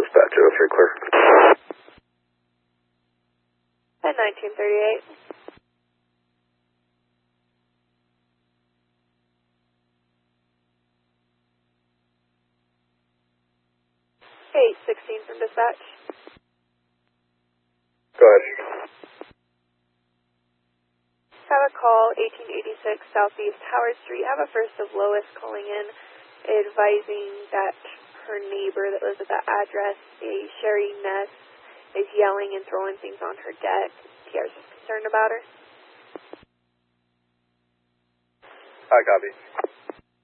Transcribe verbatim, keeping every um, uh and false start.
Dispatch oh three, clear. At nineteen thirty-eight. eight sixteen from dispatch. Go ahead. Have a call, eighteen eighty-six Southeast Howard Street. Have a first of Lois calling in, advising that her neighbor that lives at that address, a Sherry Ness, is yelling and throwing things on her deck. T R's just concerned about her. I copy.